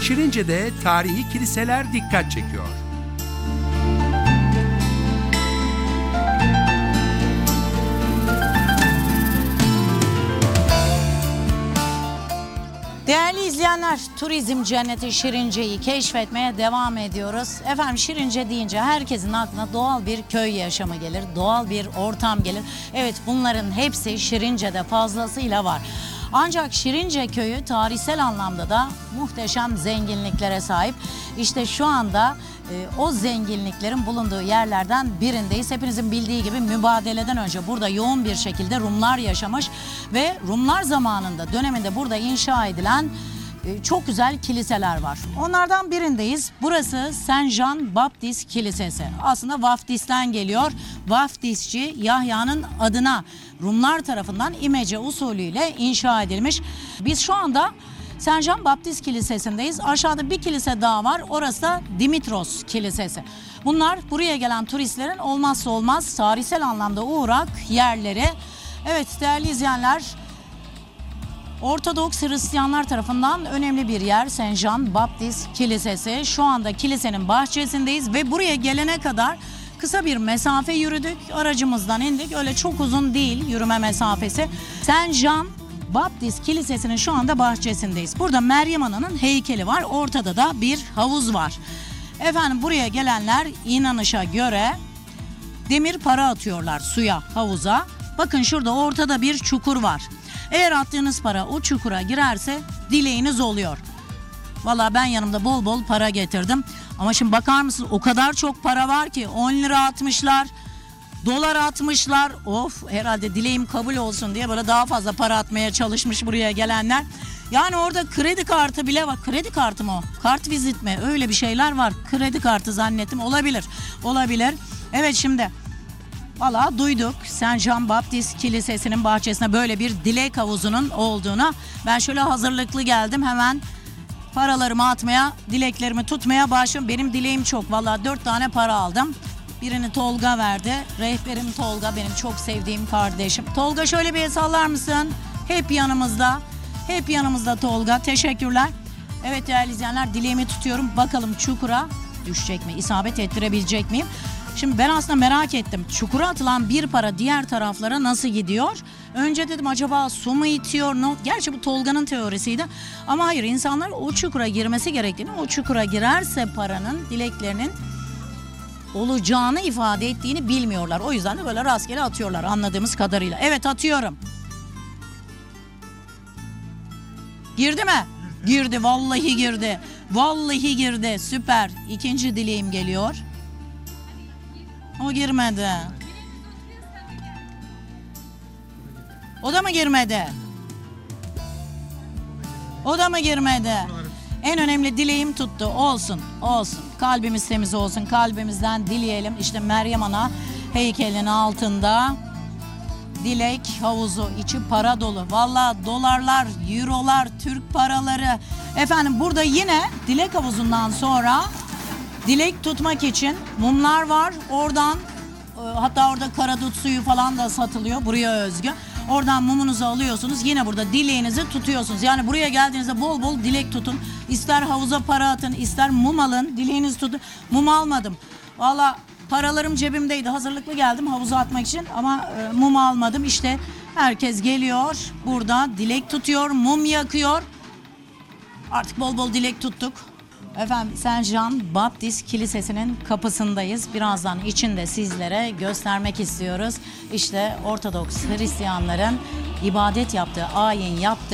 Şirince'de tarihi kiliseler dikkat çekiyor. Değerli izleyenler, turizm cenneti Şirince'yi keşfetmeye devam ediyoruz. Efendim, Şirince deyince herkesin aklına doğal bir köy yaşamı gelir, doğal bir ortam gelir. Evet, bunların hepsi Şirince'de fazlasıyla var. Ancak Şirince köyü tarihsel anlamda da muhteşem zenginliklere sahip. İşte şu anda o zenginliklerin bulunduğu yerlerden birindeyiz. Hepinizin bildiği gibi mübadeleden önce burada yoğun bir şekilde Rumlar yaşamış ve Rumlar zamanında, döneminde burada inşa edilen çok güzel kiliseler var. Onlardan birindeyiz. Burası Saint Jean Baptist Kilisesi. Aslında vaftisten geliyor. Vaftizci Yahya'nın adına Rumlar tarafından imece usulüyle inşa edilmiş. Biz şu anda Saint Jean Baptist Kilisesi'ndeyiz. Aşağıda bir kilise daha var. Orası da Dimitros Kilisesi. Bunlar buraya gelen turistlerin olmazsa olmaz tarihsel anlamda uğrak yerleri. Evet değerli izleyenler, Ortodoks Hristiyanlar tarafından önemli bir yer Saint Jean Baptist Kilisesi. Şu anda kilisenin bahçesindeyiz ve buraya gelene kadar kısa bir mesafe yürüdük. Aracımızdan indik. Öyle çok uzun değil yürüme mesafesi. Saint Jean Baptist Kilisesi'nin şu anda bahçesindeyiz. Burada Meryem Ana'nın heykeli var. Ortada da bir havuz var. Efendim, buraya gelenler inanışa göre demir para atıyorlar suya, havuza. Bakın şurada ortada bir çukur var. Eğer attığınız para o çukura girerse dileğiniz oluyor. Vallahi ben yanımda bol bol para getirdim. Ama şimdi bakar mısınız, o kadar çok para var ki 10 lira atmışlar, dolar atmışlar. Of, herhalde dileğim kabul olsun diye böyle daha fazla para atmaya çalışmış buraya gelenler. Yani orada kredi kartı bile var. Kredi kartı mı o? Kart vizit mi? Öyle bir şeyler var. Kredi kartı zannettim. Olabilir. Olabilir. Evet, şimdi valla duyduk Saint Jean Baptist Kilisesi'nin bahçesine böyle bir dilek havuzunun olduğunu. Ben şöyle hazırlıklı geldim, hemen paralarımı atmaya, dileklerimi tutmaya başladım. Benim dileğim çok. Valla 4 tane para aldım. Birini Tolga verdi. Rehberim Tolga, benim çok sevdiğim kardeşim. Tolga, şöyle bir el sallar mısın? Hep yanımızda. Hep yanımızda Tolga. Teşekkürler. Evet değerli izleyenler, dileğimi tutuyorum. Bakalım çukura düşecek mi? İsabet ettirebilecek miyim? Şimdi ben aslında merak ettim. Çukura atılan bir para diğer taraflara nasıl gidiyor? Önce dedim acaba su mu itiyor? No? Gerçi bu Tolga'nın teorisiydi. Ama hayır, insanlar o çukura girmesi gerektiğini, o çukura girerse paranın, dileklerinin olacağını ifade ettiğini bilmiyorlar. O yüzden de böyle rastgele atıyorlar anladığımız kadarıyla. Evet, atıyorum. Girdi mi? Girdi. Vallahi girdi. Vallahi girdi. Süper. İkinci dileğim geliyor. O girmedi. O da mı girmedi? O da mı girmedi? En önemli dileğim tuttu. Olsun, olsun. Kalbimiz temiz olsun. Kalbimizden dileyelim. İşte Meryem Ana heykelinin altında dilek havuzu, içi para dolu. Vallahi dolarlar, eurolar, Türk paraları. Efendim, burada yine dilek havuzundan sonra dilek tutmak için mumlar var. Oradan hatta orada karadut suyu falan da satılıyor, buraya özgü. Oradan mumunuzu alıyorsunuz. Yine burada dileğinizi tutuyorsunuz. Yani buraya geldiğinizde bol bol dilek tutun. İster havuza para atın, ister mum alın. Dileğinizi tutun. Mum almadım. Valla paralarım cebimdeydi. Hazırlıklı geldim havuza atmak için. Ama mum almadım. İşte herkes geliyor. Burada dilek tutuyor. Mum yakıyor. Artık bol bol dilek tuttuk. Efendim, Saint Jean Baptist Kilisesi'nin kapısındayız. Birazdan içinde sizlere göstermek istiyoruz. İşte Ortodoks Hristiyanların ibadet yaptığı, ayin yaptığı